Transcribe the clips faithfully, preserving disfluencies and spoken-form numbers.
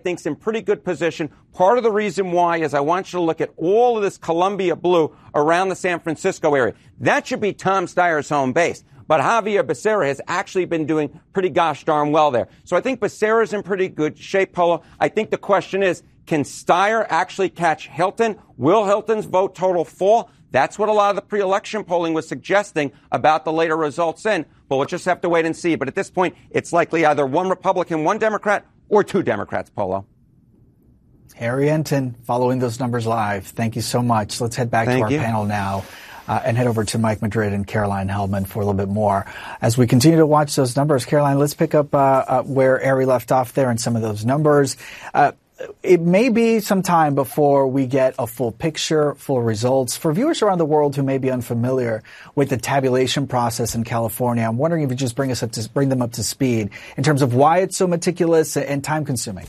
think's in pretty good position. Part of the reason why is I want you to look at all of this Columbia blue around the San Francisco area. That should be Tom Steyer's home base. But Xavier Becerra has actually been doing pretty gosh darn well there. So I think Becerra's in pretty good shape, Polo. I think the question is, can Steyer actually catch Hilton? Will Hilton's vote total fall? That's what a lot of the pre-election polling was suggesting about the later results in. But we'll just have to wait and see. But at this point, it's likely either one Republican, one Democrat, or two Democrats, Polo. Harry Enten, following those numbers live. Thank you so much. Let's head back Thank to our you. panel now uh, and head over to Mike Madrid and Caroline Hellman for a little bit more. As we continue to watch those numbers, Caroline, let's pick up uh, uh, where Harry left off there and some of those numbers. Uh, It may be some time before we get a full picture, full results. For viewers around the world who may be unfamiliar with the tabulation process in California, I'm wondering if you just bring us up to bring them up to speed in terms of why it's so meticulous and time-consuming.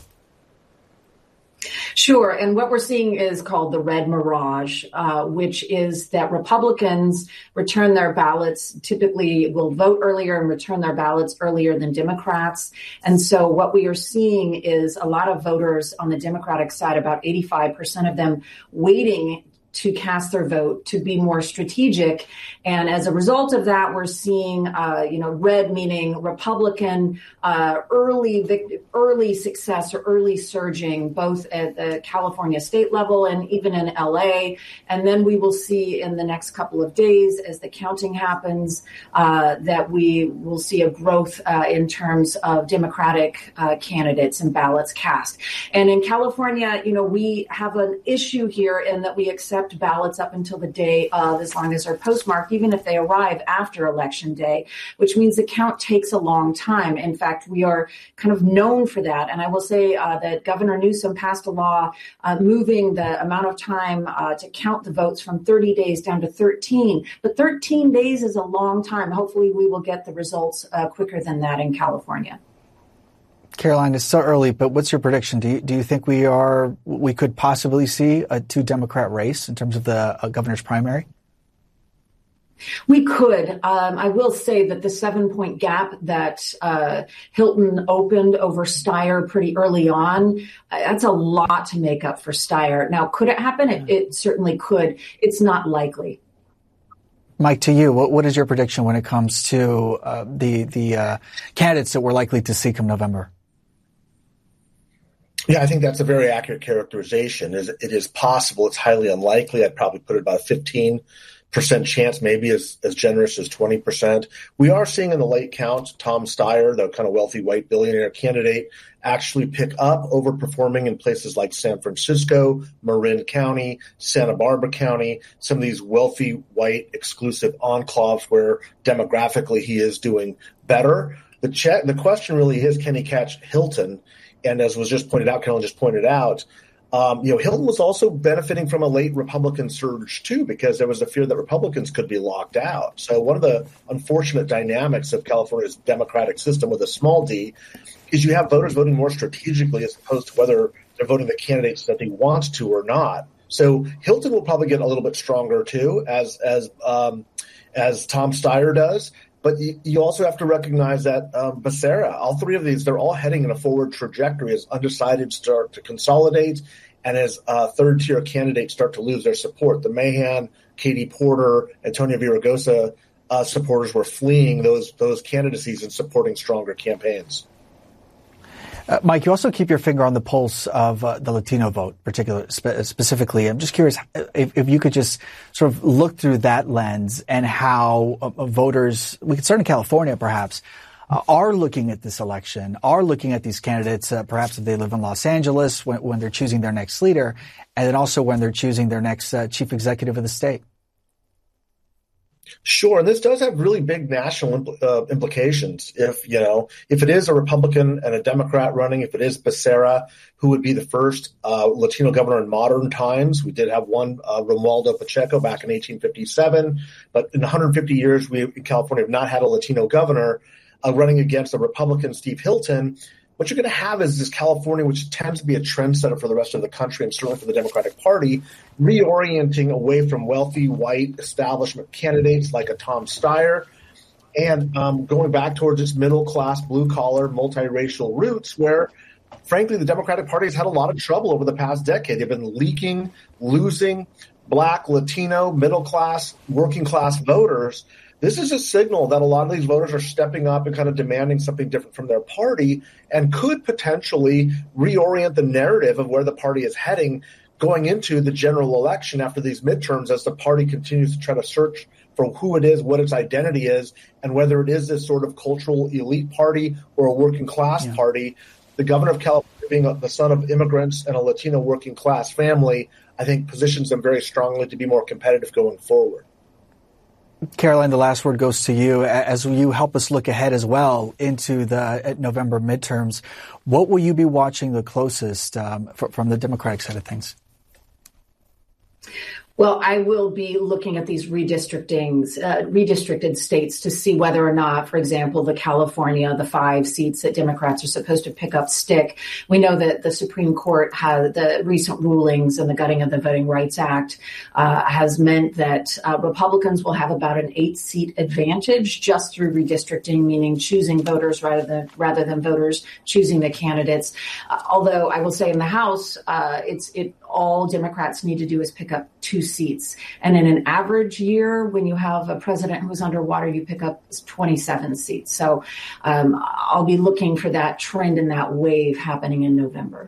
Sure. And what we're seeing is called the red mirage, uh, which is that Republicans return their ballots, typically will vote earlier and return their ballots earlier than Democrats. And so what we are seeing is a lot of voters on the Democratic side, about eighty-five percent of them waiting to cast their vote, to be more strategic. And as a result of that, we're seeing, uh, you know, red meaning Republican, uh, early, vict- early success or early surging, both at the California state level and even in L A. And then we will see in the next couple of days, as the counting happens, uh, that we will see a growth uh, in terms of Democratic uh, candidates and ballots cast. And in California, you know, we have an issue here in that we accept ballots up until the day of, as long as they're postmarked, even if they arrive after Election Day, which means the count takes a long time. In fact, we are kind of known for that. And I will say uh, that Governor Newsom passed a law uh, moving the amount of time uh, to count the votes from thirty days down to thirteen. But thirteen days is a long time. Hopefully we will get the results uh, quicker than that in California. Caroline, it's so early, but what's your prediction? Do you, do you think we are, we could possibly see a two Democrat race in terms of the uh, governor's primary? We could. Um, I will say that the seven point gap that uh, Hilton opened over Steyer pretty early on, uh, that's a lot to make up for Steyer. Now, could it happen? It, it certainly could. It's not likely. Mike, to you, what, what is your prediction when it comes to uh, the, the uh, candidates that we're likely to see come November? Yeah, I think that's a very accurate characterization. It is possible. It's highly unlikely. I'd probably put it about a fifteen percent chance, maybe as, as generous as twenty percent. We are seeing in the late count, Tom Steyer, the kind of wealthy white billionaire candidate, actually pick up, overperforming in places like San Francisco, Marin County, Santa Barbara County, some of these wealthy white exclusive enclaves where demographically he is doing better. The check, the question really is, can he catch Hilton? And as was just pointed out, Carolyn just pointed out, um, you know, Hilton was also benefiting from a late Republican surge, too, because there was a fear that Republicans could be locked out. So one of the unfortunate dynamics of California's democratic system with a small d is you have voters voting more strategically as opposed to whether they're voting the candidates that they want to or not. So Hilton will probably get a little bit stronger, too, as as um, as Tom Steyer does. But you, you also have to recognize that um, Becerra, all three of these, they're all heading in a forward trajectory as undecided start to consolidate and as uh, third-tier candidates start to lose their support. The Mahan, Katie Porter, Antonio Villaraigosa uh, supporters were fleeing those those candidacies and supporting stronger campaigns. Uh, Mike, you also keep your finger on the pulse of uh, the Latino vote, particular spe- specifically. I'm just curious if, if you could just sort of look through that lens and how uh, voters, we could start in California perhaps, uh, are looking at this election, are looking at these candidates, uh, perhaps if they live in Los Angeles when, when they're choosing their next leader, and then also when they're choosing their next uh, chief executive of the state. Sure, and this does have really big national impl- uh, implications. If you know, if it is a Republican and a Democrat running, if it is Becerra, who would be the first uh, Latino governor in modern times. We did have one, uh, Romualdo Pacheco, back in eighteen fifty-seven, but in one hundred fifty years, we in California have not had a Latino governor uh, running against a Republican, Steve Hilton. What you're going to have is this California, which tends to be a trendsetter for the rest of the country and certainly for the Democratic Party, reorienting away from wealthy white establishment candidates like a Tom Steyer and um, going back towards its middle-class, blue-collar, multiracial roots where frankly, the Democratic Party has had a lot of trouble over the past decade. They've been leaking, losing Black, Latino, middle class, working class voters. This is a signal that a lot of these voters are stepping up and kind of demanding something different from their party and could potentially reorient the narrative of where the party is heading going into the general election after these midterms as the party continues to try to search for who it is, what its identity is, and whether it is this sort of cultural elite party or a working class yeah. party. The governor of California, being the son of immigrants and a Latino working class family, I think positions them very strongly to be more competitive going forward. Caroline, the last word goes to you. As you help us look ahead as well into the November midterms, what will you be watching the closest um, from the Democratic side of things? Well, I will be looking at these redistrictings, uh, redistricted states to see whether or not, for example, the California, the five seats that Democrats are supposed to pick up stick. We know that the Supreme Court has the recent rulings and the gutting of the Voting Rights Act uh, has meant that uh, Republicans will have about an eight seat advantage just through redistricting, meaning choosing voters rather than rather than voters choosing the candidates. Uh, although I will say in the House, uh, it's it all Democrats need to do is pick up two seats. And in an average year, when you have a president who's underwater, you pick up twenty-seven seats. So um, I'll be looking for that trend and that wave happening in November.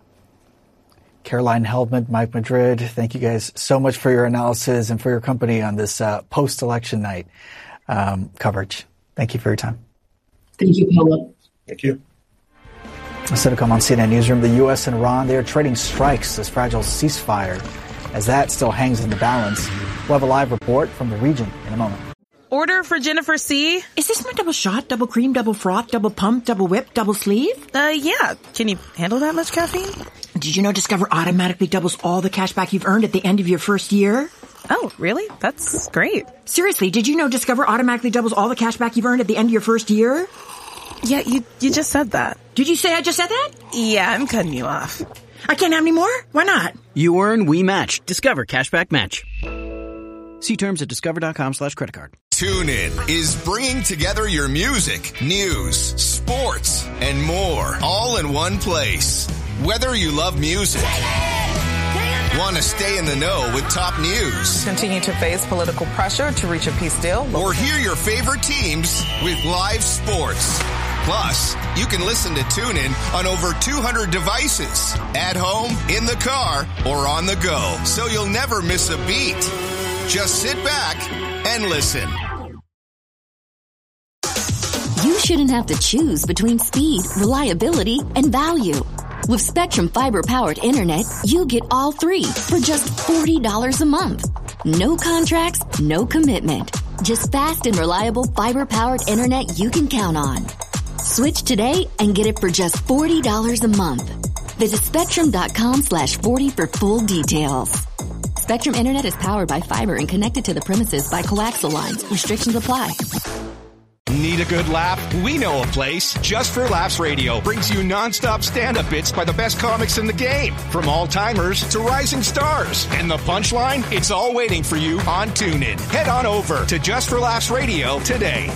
Caroline Heldman, Mike Madrid, thank you guys so much for your analysis and for your company on this uh, post-election night um, coverage. Thank you for your time. Thank you, Paula. Thank you. CenterCom on C N N Newsroom. The U S and Iran, they are trading strikes as fragile ceasefire, as that still hangs in the balance. We'll have a live report from the region in a moment. Order for Jennifer C. Is this my double shot, double cream, double froth, double pump, double whip, double sleeve? Uh, yeah. Can you handle that much caffeine? Did you know Discover automatically doubles all the cash back you've earned at the end of your first year? Oh, really? That's great. Seriously, did you know Discover automatically doubles all the cash back you've earned at the end of your first year? Yeah, you you just said that. Did you say I just said that? Yeah, I'm cutting you off. I can't have any more? Why not? You earn, we match. Discover Cashback Match. See terms at discover.com slash credit card. TuneIn is bringing together your music, news, sports, and more all in one place. Whether you love music, want to stay in the know with top news, continue to face political pressure to reach a peace deal, or hear your favorite teams with live sports. Plus, you can listen to TuneIn on over two hundred devices, at home, in the car, or on the go, so you'll never miss a beat. Just sit back and listen. You shouldn't have to choose between speed, reliability, and value. With Spectrum Fiber-powered internet, you get all three for just forty dollars a month. No contracts, no commitment. Just fast and reliable fiber-powered internet you can count on. Switch today and get it for just forty dollars a month. Visit spectrum.com slash 40 for full details. Spectrum Internet is powered by fiber and connected to the premises by coaxial lines. Restrictions apply. Need a good laugh? We know a place. Just for Laughs Radio brings you nonstop stand-up bits by the best comics in the game, from all-timers to rising stars. And the punchline? It's all waiting for you on TuneIn. Head on over to Just for Laughs Radio today.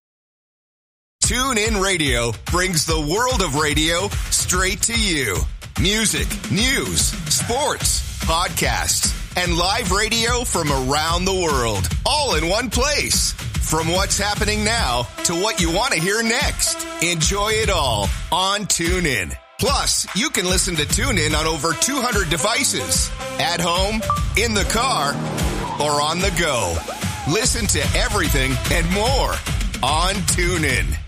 TuneIn Radio brings the world of radio straight to you. Music, news, sports, podcasts, and live radio from around the world, all in one place. From what's happening now to what you want to hear next. Enjoy it all on TuneIn. Plus, you can listen to TuneIn on over two hundred devices, at home, in the car, or on the go. Listen to everything and more on TuneIn.